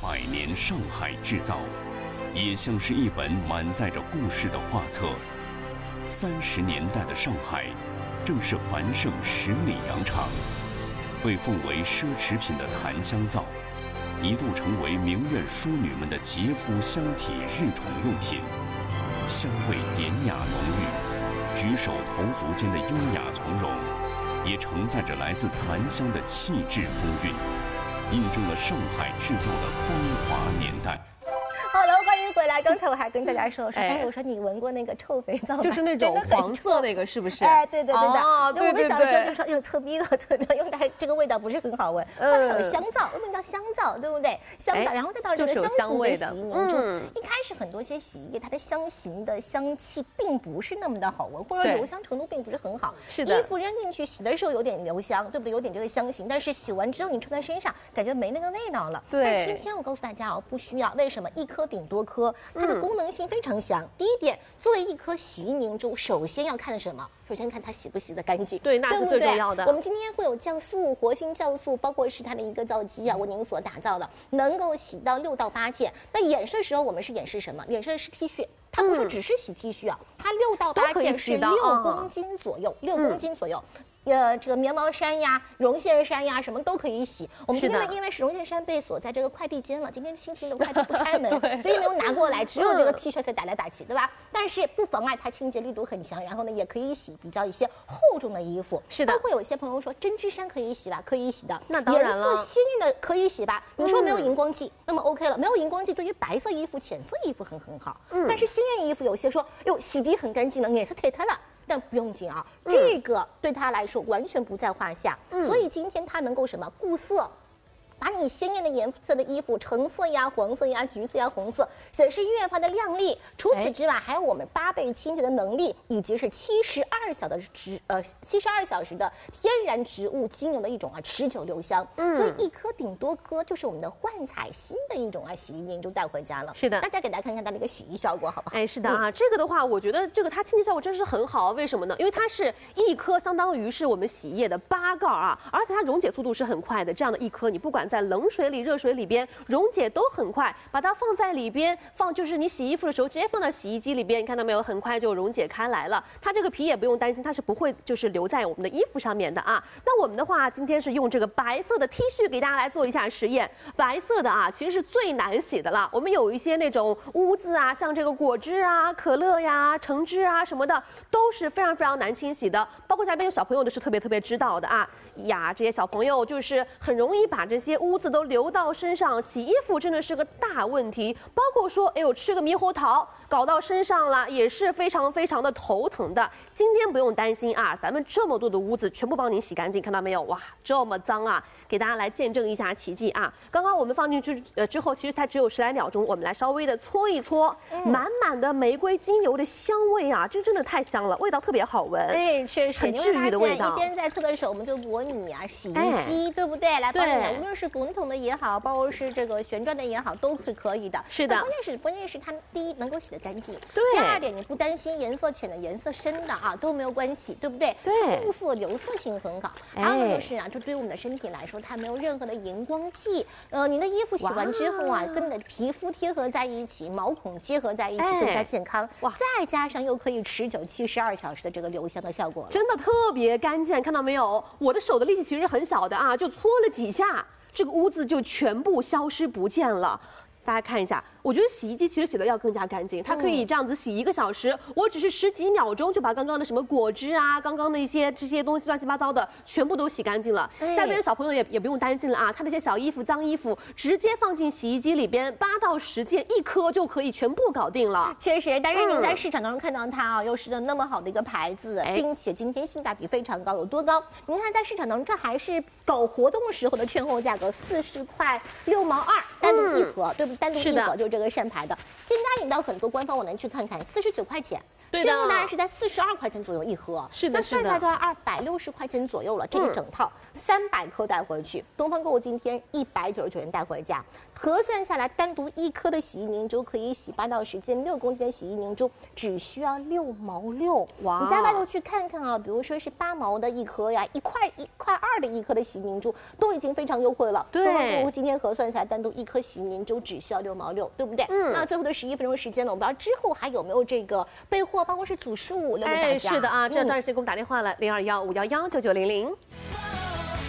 100年上海制造，也像是一本满载着故事的画册。30年代的上海，正是繁盛十里洋场，被奉为奢侈品的檀香皂，一度成为名媛淑女们的洁肤香体日宠用品，香味典雅浓郁，举手投足间的优雅从容，也承载着来自檀香的气质风韵，印证了上海制造的风华年代。 好了，欢迎回来。刚才我还跟大家说，我说你闻过那个臭肥皂吗？ 就是那种黄色那个，是不是？ 哎，对的，对的。 哦，对对对。 我们小时候就说，哟，臭逼了，因为它这个味道不是很好闻。后来有香皂，为什么叫香皂？对不对？香皂，然后再到这个香型的洗衣凝珠。一开始很多些洗衣液，它的香型的香气并不是那么的好闻，或者留香程度并不是很好。 是的。 衣服扔进去洗的时候有点留香，对不对？有点这个香型，但是洗完之后你穿在身上，感觉没那个味道了。 对。 但今天我告诉大家哦，不需要。为什么？一颗顶多颗。它的功能性非常强。第一点，作为一颗洗衣凝珠，首先要看的什么？首先看它洗不洗得干净， 对，那是最重要的。 我们今天会有酵素、活性酵素，包括是它的一个皂基啊，为您所打造的，能够洗到6到8件。那演示的时候，我们是演示什么？演示的是 T 恤。它不是只是洗 T 恤啊，它6到8件是6公斤左右，6公斤左右。这个棉毛衫呀、绒线衫呀，什么都可以洗。我们今天呢，因为是绒线衫被锁在这个快递间了，今天星期六快递不开门，所以没有拿过来，只有这个 T 恤才打来打去，对吧？但是不妨碍它清洁力度很强，然后呢，也可以洗比较一些厚重的衣服。 是的， 包括有些朋友说针织衫可以洗吧，可以洗的。 那当然了， 颜色鲜艳的可以洗吧？你说没有荧光剂，那么 OK 了。没有荧光剂对于白色衣服、浅色衣服很好。但是鲜艳衣服有些说，哟，洗涤很干净了，颜色褪了。但不用紧啊，这个对他来说完全不在话下。所以今天他能够什么固色，把你鲜艳的颜色的衣服，橙色呀、黄色呀、橘色呀、红色，显示越发的亮丽。除此之外，还有我们8倍清洁的能力，以及是72小时的天然植物精油的一种持久留香。所以一颗顶多颗就是我们的焕彩新的一种洗衣凝珠带回家了。 是的， 大家给大家看看它那个洗衣效果好不好？ 哎，是的啊，这个的话，我觉得这个它清洁效果真是很好。为什么呢？因为它是一颗相当于是我们洗衣液的8盖啊，而且它溶解速度是很快的。这样的一颗，你不管在冷水里、热水里边溶解都很快，把它放在里边就是你洗衣服的时候直接放到洗衣机里边，你看到没有？很快就溶解开来了。它这个皮也不用担心，它是不会就是留在我们的衣服上面的啊。那我们的话，今天是用这个白色的 T 恤给大家来做一下实验。白色的啊，其实是最难洗的了。我们有一些那种污渍啊，像这个果汁啊、可乐呀、橙汁啊什么的，都是非常难清洗的。包括下边有小朋友的是特别知道的啊呀，这些小朋友就是很容易把这些污渍都流到身上，洗衣服真的是个大问题。包括说，哎呦，吃个猕猴桃搞到身上了，也是非常的头疼的。今天不用担心啊，咱们这么多的污渍全部帮您洗干净，看到没有？哇，这么脏啊！给大家来见证一下奇迹啊！刚刚我们放进去之后，其实它只有10来秒钟，我们来稍微的搓一搓，满的玫瑰精油的香味啊，这真的太香了，味道特别好闻。 对，确实很治愈的味道。 一边在搓的时候，我们就模拟啊洗衣机，对不对？来帮你，无论是滚筒的也好，包括是这个旋转的也好，都是可以的。 是的， 关键是它第一能够洗得干净， 对。 第二点，你不担心颜色浅的、颜色深的啊都没有关系，对不对？ 对， 固色留色性很好。还有就是啊，就对于我们的身体来说，它没有任何的荧光剂。你的衣服洗完之后啊，跟你的皮肤贴合在一起，毛孔结合在一起，更加健康。哇，再加上又可以持久72小时的这个留香的效果， 真的特别干净。看到没有？我的手的力气其实很小的啊，就搓了几下，这个污渍就全部消失不见了。大家看一下，我觉得洗衣机其实洗的要更加干净，它可以这样子洗1个小时，我只是10几秒钟就把刚刚的什么果汁啊，刚刚的这些东西乱七八糟的全部都洗干净了。下边的小朋友也不用担心了啊，他那些小衣服、脏衣服直接放进洗衣机里边，8到10件，1颗就可以全部搞定了。 确实，但是您在市场当中看到它啊，又是那么好的一个牌子，并且今天性价比非常高，有多高？您看在市场当中，这还是搞活动时候的券后价格，40块6毛2，单独一盒，对不对？单独一盒就这个善牌的，新加引到很多官方网站去看看，49块钱。 对的现在当然是在42块钱左右一盒， 是的那算是的下来就要260块钱左右了，这个整套300颗带回去，东方购物今天199元带回家，核算下来单独1颗的洗衣凝珠可以洗8到10件6公斤的洗衣凝珠，只需要6毛6。 哇你在外头去看看啊，比如说是8毛的1颗呀，1块2的1颗的洗衣凝珠都已经非常优惠了。 对东方购物今天核算下来，单独1颗洗衣凝珠只需要6毛6，对不对？那最后的11分钟时间呢，我不知道之后还有没有这个备货办公室组数留给大家。 是的啊，这要抓紧时间给我们打电话了，0215119900。